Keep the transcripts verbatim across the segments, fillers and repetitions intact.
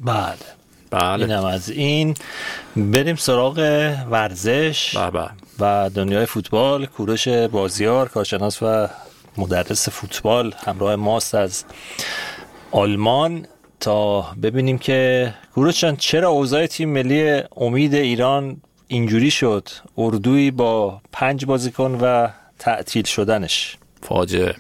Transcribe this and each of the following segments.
بله بله. اینم از این. بریم سراغ ورزش بله. و دنیای فوتبال. کوروش بازیار، کارشناس و مدرس فوتبال، همراه ماست از آلمان تا ببینیم که کوروش جان چرا اوضاع تیم ملی امید ایران اینجوری شد، اردوی با پنج بازیکن و تعطیل شدنش. فاجعه.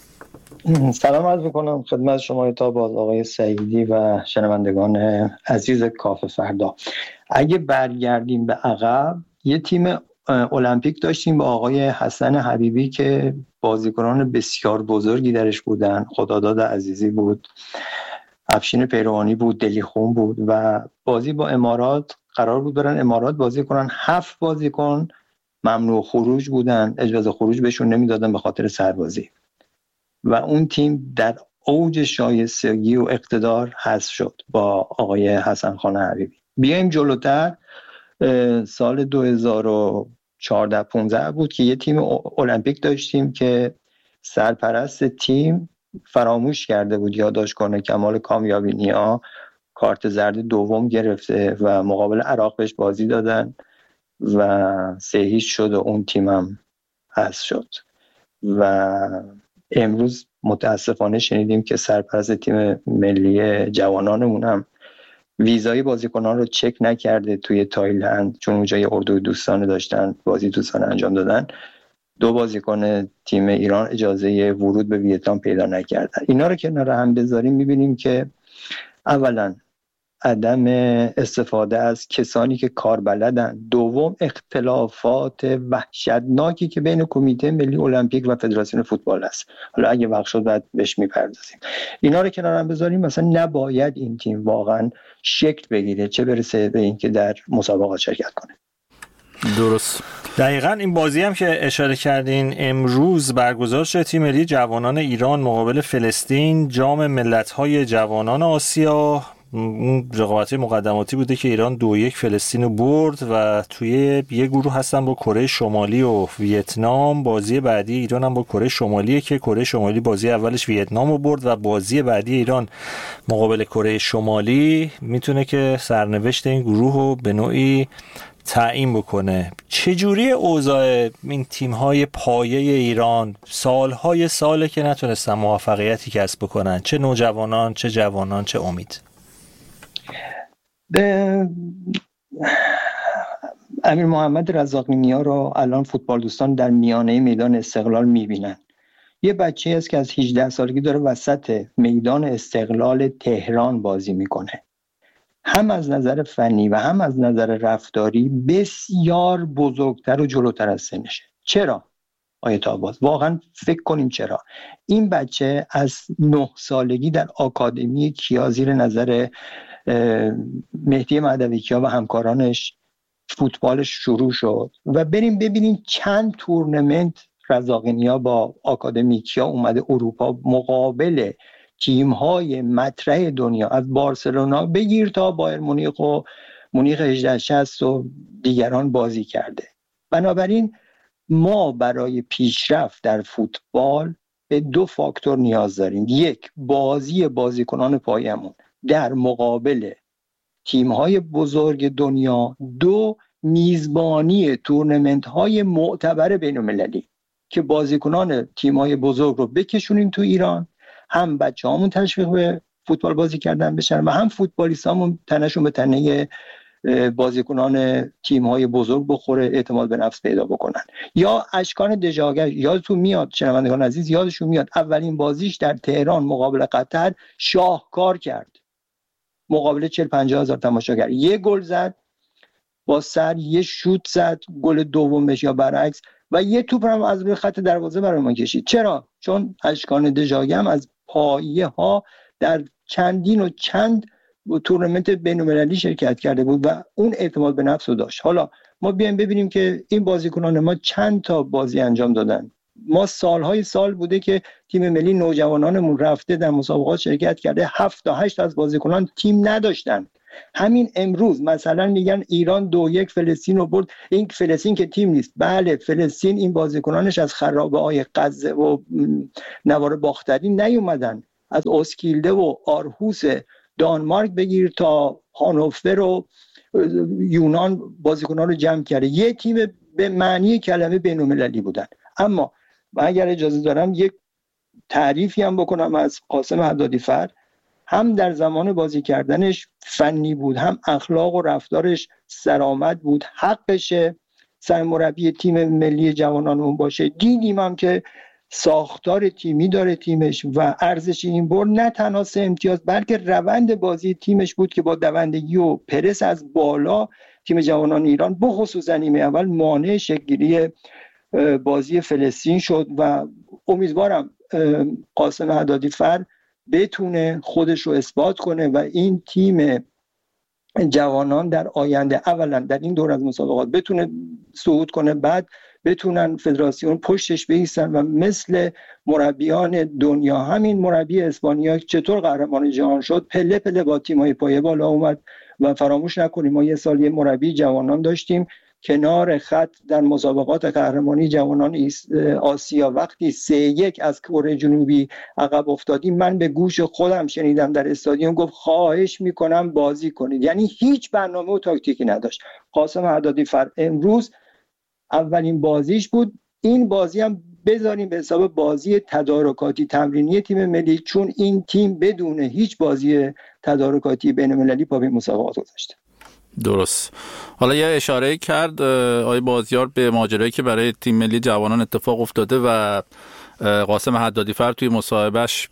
سلام عرض میکنم خدمت شما تا باز آقای سعیدی و شنوندگان عزیز کافه فردا. اگه برگردیم به عقب، یه تیم المپیک داشتیم با آقای حسن حبیبی که بازیکنان بسیار بزرگی درش بودن. خداداد عزیزی بود، افشین پیروانی بود، دلیخون بود و بازی با امارات قرار بود برن امارات بازی کنن. هفت بازیکن ممنوع خروج بودن، اجازه خروج بهشون نمیدادن به خاطر سربازی و اون تیم در اوج شایستگی و اقتدار حذف شد با آقای حسن خان حبیبی. بیایم جلوتر، سال دو هزار و چهارده پانزده بود که یه تیم المپیک داشتیم که سرپرست تیم فراموش کرده بود یادداشت کنه کمال کامیابی نیا کارت زرد دوم گرفته و مقابل عراق بهش بازی دادن و سه هیچ شد و اون تیمم حذف شد. و امروز متاسفانه شنیدیم که سرپرست تیم ملی جوانانمون هم ویزای بازیکنان رو چک نکرده توی تایلند، چون اونجا یه اردوی دوستانه داشتن بازی دوستانه انجام دادن. دو بازیکن تیم ایران اجازه ورود به ویتنام پیدا نکردن. اینا رو کنار هم بذاریم میبینیم که اولا عدم استفاده از کسانی که کار بلدن، دوم اختلافات وحشتناکی که بین کمیته ملی المپیک و فدراسیون فوتبال است. حالا اگه وقت شد بعد بهش میپردازیم. اینا رو کنار هم بذاریم، مثلا نباید این تیم واقعا شکل بگیره، چه برسه به این که در مسابقات شرکت کنه. درست. دقیقاً این بازی هم که اشاره کردین امروز برگزار شد، تیم ملی جوانان ایران مقابل فلسطین، جام ملت‌های جوانان آسیا. اون رقابت مقدماتی بوده که ایران دو یک فلسطین رو برد و توی یه گروه هستن با کره شمالی و ویتنام. بازی بعدی ایران هم با کره شمالیه که کره شمالی بازی اولش ویتنام رو برد و بازی بعدی ایران مقابل کره شمالی میتونه که سرنوشت این گروه رو به نوعی تعیین بکنه. چجوری اوضاع این تیم‌های پایه ایران؟ سالهای ساله که نتونستن موفقیتی کسب بکنن، چه نوجوانان چه جوانان چه امید. به امیر محمد رزاقی نیا رو الان فوتبال دوستان در میانه میدان استقلال میبینن. یه بچه هست که از هجده سالگی داره وسط میدان استقلال تهران بازی میکنه. هم از نظر فنی و هم از نظر رفتاری بسیار بزرگتر و جلوتر از سنشه. چرا؟ آیت آباز واقعا فکر کنیم چرا. این بچه از نه سالگی در آکادمی کیا زیر نظر مهدی مهدوی کیا و همکارانش فوتبالش شروع شد و بریم ببینیم چند تورنمنت رزاقی نیا با آکادمی کیا اومده اروپا مقابل تیم‌های مطرح دنیا، از بارسلونا بگیر تا بایر مونیخ و مونیخ هجده شصت و دیگران بازی کرده. بنابراین ما برای پیشرفت در فوتبال به دو فاکتور نیاز داریم. یک، بازی بازیکنان پایمون در مقابل تیم‌های بزرگ دنیا. دو، میزبانی تورنمنت‌های معتبر بین‌المللی که بازیکنان تیم‌های بزرگ رو بکشونیم تو ایران، هم بچه‌هامون تشویق به فوتبال بازی کردن بشن و هم فوتبالیستامون تنشون به تنه بازیکنان تیم‌های بزرگ بخوره، اعتماد به نفس پیدا بکنن. یا اشکان دژاگر، یادتون میاد شنوندگان عزیز، یادشون میاد اولین بازیش در تهران مقابل قطر شاهکار کرد، مقابل چهل پنجاه هزار تماشاگر، یه گل زد با سر، یه شوت زد گل دومش یا برعکس، و یه توپ هم از روی خط دروازه برای ما کشید. چرا؟ چون اشکان دژاگر هم از پایه ها در چندین و چند تورنمنت بین‌المللی شرکت کرده بود و اون اعتماد به نفس رو داشت. حالا ما بیایم ببینیم که این بازیکنان ما چند تا بازی انجام دادن. ما سالهای سال بوده که تیم ملی نوجوانانمون رفته در مسابقات شرکت کرده، هفت تا هشت از بازیکنان تیم نداشتن. همین امروز مثلا میگن ایران دو یک فلسطین رو برد. این فلسطین که تیم نیست. بله فلسطین این بازیکنانش از خرابه‌های غزه و نوار باختری نیومدن، از اسکیلده و آرهوس دانمارک بگیر تا هانوفر و یونان بازیکنان رو جمع کرده. یه تیم به معنی کلمه بین‌المللی بودن. اما من اگر اجازه دارم یک تعریفی هم بکنم از قاسم حدادی‌فر. هم در زمان بازی کردنش فنی بود، هم اخلاق و رفتارش سرآمد بود، حقشه سرمربی تیم ملی جوانان اون باشه. دیدیم هم که ساختار تیمی داره تیمش و ارزش این برد نه تنها سه امتیاز بلکه روند بازی تیمش بود که با دوندگی و پرس از بالا تیم جوانان ایران بخصوص نیمه اول مانع شکل‌گیری بازی فلسطین شد و امیدوارم قاسم حدادی‌فر بتونه خودش رو اثبات کنه و این تیم جوانان در آینده اولا در این دور از مسابقات بتونه صعود کنه، بعد بتونن فدراسیون پشتش بایستن و مثل مربیان دنیا، همین مربی اسپانیا چطور قهرمان جهان شد، پله پله با تیم‌های پایه بالا اومد. و فراموش نکنیم ما یه سال یه مربی جوانان داشتیم کنار خط در مسابقات قهرمانی جوانان آسیا وقتی سه یک از کره جنوبی عقب افتادیم، من به گوش خودم شنیدم در استادیوم گفت خواهش میکنم بازی کنید. یعنی هیچ برنامه و تاکتیکی نداشت. قاسم حدادی‌فر امروز اولین بازیش بود. این بازی هم بذاریم به حساب بازی تدارکاتی تمرینی تیم ملی، چون این تیم بدون هیچ بازی تدارکاتی بین‌المللی پا به مسابقات گذاشته. درست. حالا یه اشاره کرد آقای بازیار به ماجرایی که برای تیم ملی جوانان اتفاق افتاده و قاسم حدادی‌فر توی مصاحبهش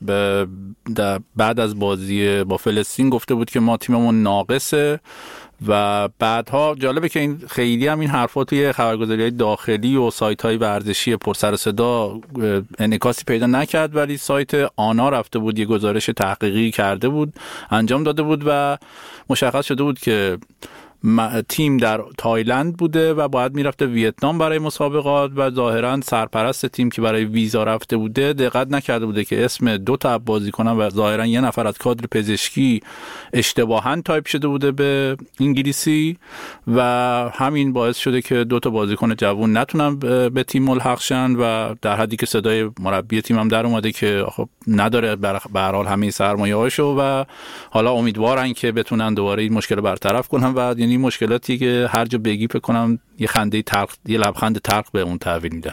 بعد از بازی با فلسطین گفته بود که ما تیممون ناقصه و بعدها جالبه که این خیلی هم این حرفا توی خبرگزاری‌های داخلی و سایت‌های ورزشی پر سر و صدا انعکاسی پیدا نکرد، ولی سایت آنا رفته بود یه گزارش تحقیقی کرده بود، انجام داده بود و مشخص شده بود که تیم در تایلند بوده و باید میرفته ویتنام برای مسابقات و ظاهرا سرپرست تیم که برای ویزا رفته بوده دقت نکرده بوده که اسم دو تا بازیکن و ظاهرا یه نفر از کادر پزشکی اشتباهاً تایپ شده بوده به انگلیسی و همین باعث شده که دو تا بازیکن جوان نتونن به تیم ملحق شن و در حدی که صدای مربی تیم هم در اومده که خب نداره به هر حال همه سرمایه‌هاشو و حالا امیدوارن که بتونن دوباره این مشکل رو برطرف کنن و یعنی مشکلاتی که هر جا بگی فکر کنم یه خنده تلخ یه لبخند تلخ به اون تحویل میدن.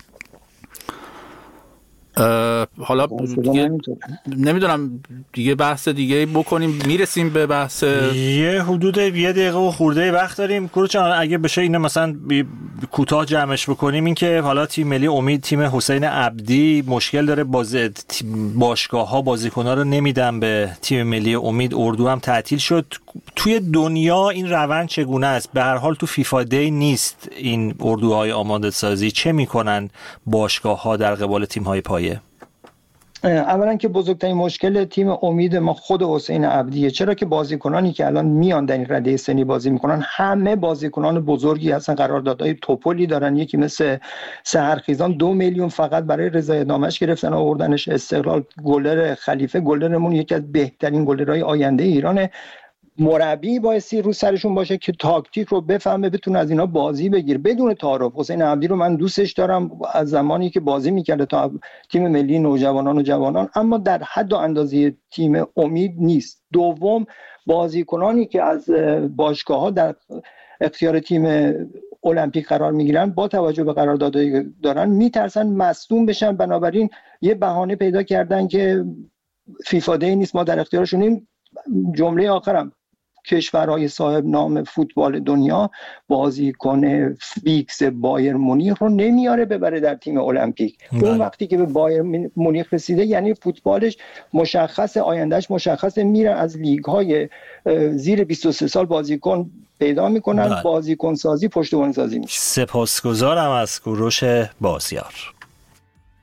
حالا دیگه نمیدونم دیگه بحث دیگه بکنیم، میرسیم به بحث یه حدود یه دقیقه و خورده وقت داریم. کوروچان اگه بشه اینو مثلا کوتاه جمعش بکنیم، این که حالا تیم ملی امید تیم حسین عبدی مشکل داره، باز باشگاه‌ها بازیکن‌ها رو نمیدن به تیم ملی امید، اردو هم تعطیل شد. توی دنیا این روند چگونه است؟ به هر حال تو فیفا دی نیست این اردوهای آماده سازی، چه میکنن باشگاه‌ها در قبال تیم‌های پایه؟ اولا که بزرگترین مشکل تیم امید ما خود حسین عبدیه، چرا که بازیکنانی که الان میان در این رده سنی بازی میکنن همه بازیکنان بزرگی هستن، قراردادهای توپلی دارن. یکی مثل سحرخیزان دو میلیون فقط برای رضایت نامش گرفتن آوردنش استقلال. گلر خلیفه گلرمون یکی از بهترین گلرهای آینده ایرانه. مربی بایستی رو سرشون باشه که تاکتیک رو بفهمه، بتونه از اینا بازی بگیر بدون تعارف. حسین عبدی رو من دوستش دارم از زمانی که بازی میکرده تا تیم ملی نوجوانان و جوانان، اما در حد و اندازه تیم امید نیست. دوم، بازیکنانی که از باشگاه‌ها در اختیار تیم المپیک قرار میگیرن با توجه به قراردادی دارن میترسن مصدوم بشن، بنابراین یه بهانه پیدا کردن که فیفا دی نیست، ما در اختیارشونیم. جمله آخرم، کشورهای صاحب نام فوتبال دنیا بازیکن فیکس بایر مونیخ رو نمیاره ببره در تیم المپیک. اون وقتی که به بایر مونیخ رسیده یعنی فوتبالش مشخص، آیندهش مشخصه، میره از لیگ‌های زیر بیست و سه سال بازیکن پیدا میکنن، بازیکن سازی، پشتیبانی سازی میشه. سپاسگزارم از کوروش بازیار.